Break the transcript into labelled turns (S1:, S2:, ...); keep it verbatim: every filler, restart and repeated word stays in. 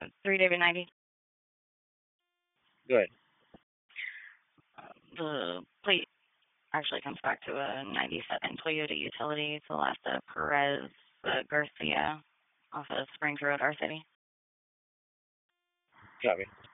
S1: three David ninety.
S2: Go ahead.
S1: The plate actually comes back to a ninety-seven Toyota Utility Celesta Perez uh, Garcia off of Springs Road, our city.
S2: Copy.